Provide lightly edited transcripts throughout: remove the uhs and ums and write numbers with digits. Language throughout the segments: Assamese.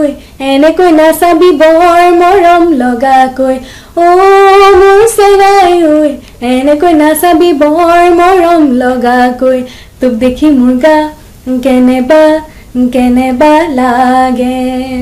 এনেকৈ নাচাবি বৰ মৰম লগাকৈ ও মোৰ চেৰাই ঐ এনেকৈ নাচাবি বৰ মৰম লগাকৈ তোক দেখি মোৰ গা কেনেবা লাগে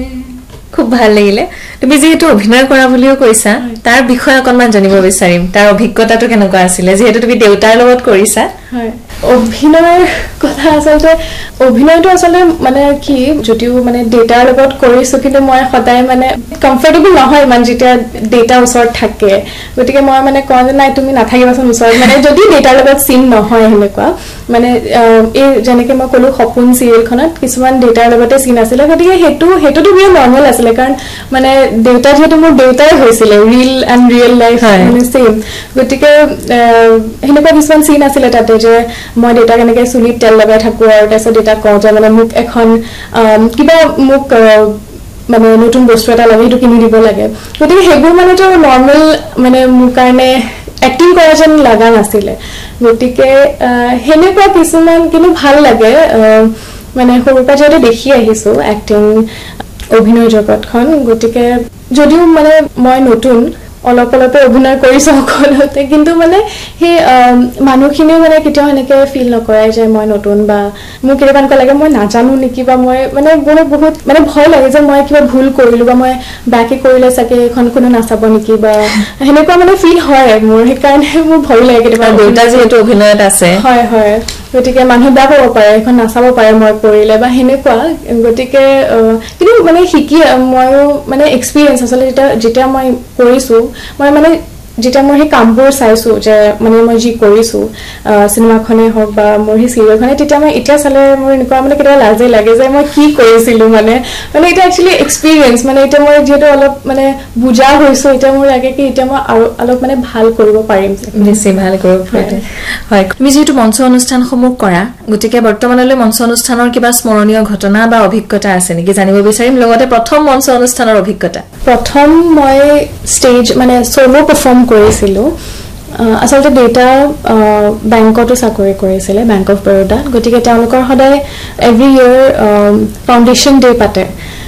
খুব ভাল লাগিলে তুমি যেহেতু অভিনয় কৰা বুলিও কৈছা তাৰ বিষয়ে অকনমান জানিব বিচাৰিম তাৰ অভিজ্ঞতাটো কেনেকুৱা আছিল যেহেতু তুমি দেউতাৰ লগত কৰিছা হয় অভিনয়ৰ কথা আচলতে অভিনয়টো আচলতে মানে কি যদিও মানে ডেটাৰ লগত কৰিছো কিন্তু মই সদায় মানে কমফৰ্টেবল নহয় মানে যেতিয়া ডেটা ওচৰত থাকে গতিকে মই মানে কওঁ যে নাই তুমি নাথাকিবাচোন ওচৰত মানে যদি ডেটাৰ লগত চিন নহয় হেনেকুৱা মানে এই যেনেকৈ মই ক'লো সপোন চিৰিয়েলখনত কিছুমান ডেটাৰ লগতে চিন আছিলে গতিকে হেতুটো বিয়া নৰ্মেল আছিলে কাৰণ মানে দেউতা যেহেতু মোৰ দেউতাই হৈছিলে ৰিয়েল লাইফ মানে সেম গতিকে হেনেকুৱা কিছুমান চিন আছিলে তাতে যে মই দেউতাক এনেকৈ চুলিত তেল লগাই থাকো আৰু তাৰপিছত দেউতাক কওঁ যে মানে মোক এখন কিবা মোক মানে নতুন বস্তু এটা লাগে সেইটো কিনি দিব লাগে গতিকে সেইবোৰ মানে তো নৰ্মেল মানে মোৰ কাৰণে এক্টিং কৰা যেন লগা নাছিলে গতিকে হেনেকুৱা কিছুমান কিন্তু ভাল লাগে মানে সৰুৰ পৰা যেতে দেখি আহিছো এক্টিং অভিনয় জগতখন গতিকে যদিও মানে মই নতুন অলপ অভিনয় কৰিছো সকলোতে কিন্তু মানে সেই মানুহখিনিও মানে কেতিয়াও এনেকে ফিল নকৰে যে মই নতুন বা মোক কেতিয়াবা এনেকুৱা লাগে মই নাজানো নেকি বা মই মানে বহুত মানে ভয় লাগে যে মই কিবা ভুল কৰিলো বা মই বাকি কৰিলে চাগে এখন কোনো নাচাব নেকি বা হেনেকুৱা মানে ফিল হয় মোৰ সেইকাৰণে মোৰ ভয় লাগে কেতিয়াবা দেউতা যেহেতু অভিনয়ত আছে হয় গতিকে মানুহ বেয়া পাব পাৰে এখন নাচাব পাৰে মই কৰিলে বা হেনেকুৱা গতিকে কিন্তু মানে শিকি ময়ো মানে এক্সপিৰিয়েঞ্চ আচলতে যেতিয়া মই কৰিছো মই মানে যেতিয়া মই সেই কামবোৰ চাইছো যে মানে মই যি কৰিছো সিনেমাখনে হওক বা মোৰ সেই চিৰিয়েলখনে তেতিয়া মই এতিয়া চালে মোৰ এনেকুৱা মানে কেতিয়াবা লাজে লাগে যে মই কি কৰিছিলো মানে এটা একচুয়ালি এক্সপিৰিয়েঞ্চ মানে এতিয়া মই যেহেতু অলপ মানে বুজা হৈছো এতিয়া মোৰ লাগে কি এতিয়া মই আৰু অলপ মানে ভাল কৰিব পাৰিম বেছি ভাল কৰিব পাৰিম হয় তুমি যেহেতু মঞ্চ অনুষ্ঠানসমূহ কৰা গতিকে বৰ্তমানলৈ মঞ্চ অনুষ্ঠানৰ কিবা স্মৰণীয় ঘটনা বা অভিজ্ঞতা আছে নেকি জানিব বিচাৰিম লগতে প্ৰথম মঞ্চ অনুষ্ঠানৰ অভিজ্ঞতা প্ৰথম মই ষ্টেজ মানে সোলো পাৰফৰ্ম কৰিছিলো আচলতে দেউতা বেংকতো চাকৰি কৰিছিলে বেংক অফ বৰোদা গতিকে তেওঁলোকৰ সদায় এভৰি ইয়াৰ ফাউণ্ডেশ্যন ডে পাতে